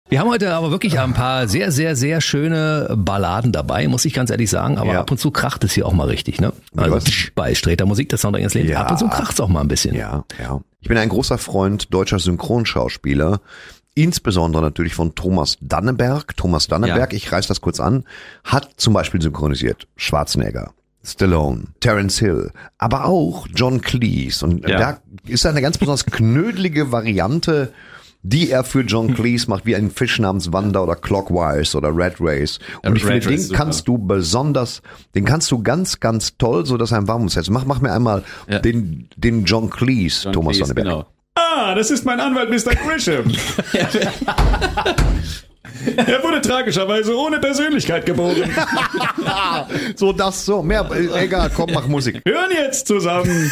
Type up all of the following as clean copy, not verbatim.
Wir haben heute aber wirklich ein paar sehr, sehr, sehr schöne Balladen dabei, muss ich ganz ehrlich sagen. Aber ab und zu kracht es hier auch mal richtig, ne? Also bei Sträter Musik, das Soundtrack ins Leben. Ab und zu kracht es auch mal ein bisschen. Ja. Ich bin ein großer Freund deutscher Synchronschauspieler. Insbesondere natürlich von Thomas Danneberg. Ich reiß das kurz an, hat zum Beispiel synchronisiert Schwarzenegger, Stallone, Terence Hill, aber auch John Cleese. Und da ist eine ganz besonders knödelige Variante, die er für John Cleese macht, wie ein Fisch namens Wanda oder Clockwise oder Red Race. Und ich finde, den kannst du ganz, ganz toll, so dass er ein warm ist. Mach mir einmal den John Cleese, Thomas Danneberg. Genau. Das ist mein Anwalt Mr. Grisham. Er wurde tragischerweise ohne Persönlichkeit geboren. Mehr, egal, komm, mach Musik. Hören jetzt zusammen.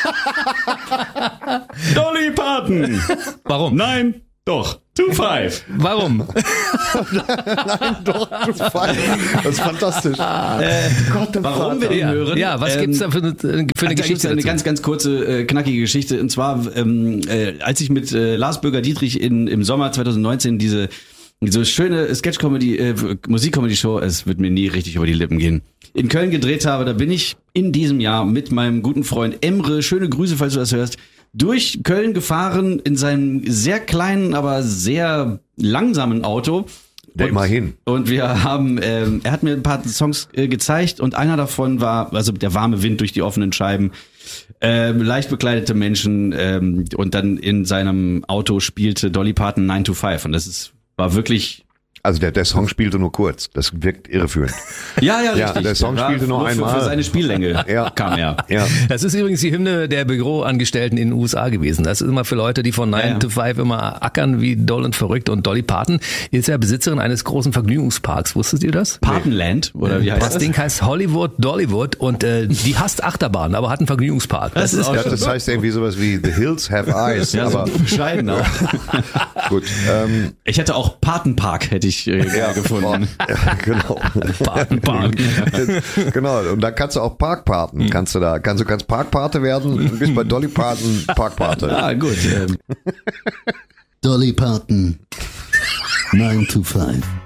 Dolly Parton. Warum? Nein, doch. 2-5. Warum? Nein, doch, 2-5. Das ist fantastisch. Warum wir den hören? Ja, was gibt's da für eine Geschichte? Eine ganz, ganz kurze, knackige Geschichte. Und zwar, als ich mit Lars Bürger-Dietrich im Sommer 2019 diese schöne Sketch-Comedy, Musik-Comedy-Show, es wird mir nie richtig über die Lippen gehen, in Köln gedreht habe, da bin ich in diesem Jahr mit meinem guten Freund Emre, schöne Grüße, falls du das hörst, durch Köln gefahren in seinem sehr kleinen, aber sehr langsamen Auto. Mal hin. Und wir haben, er hat mir ein paar Songs gezeigt und einer davon war, also der warme Wind durch die offenen Scheiben, leicht bekleidete Menschen und dann in seinem Auto spielte Dolly Parton 9 to 5 und war wirklich... Also der Song spielte nur kurz. Das wirkt irreführend. Ja, richtig. Der Song spielte nur einmal. Für seine Spiellänge kam er. Ja. Das ist übrigens die Hymne der Büroangestellten in den USA gewesen. Das ist immer für Leute, die von 9 to 5 immer ackern wie doll und verrückt. Und Dolly Parton ist ja Besitzerin eines großen Vergnügungsparks. Wusstet ihr das? Partonland? Oder wie heißt das? Das Ding heißt Hollywood Dollywood und die hasst Achterbahn, aber hat einen Vergnügungspark. Das heißt irgendwie sowas wie The Hills Have Eyes. Ja, aber so bescheiden auch. Gut. Ich hätte auch Patenpark gefunden. Genau. Patenpark. Genau. Und da kannst du auch Parkpaten. Kannst Parkpate werden und bist bei Dolly Parton Parkpate. Ah, gut. Dolly Parton 9 to 5.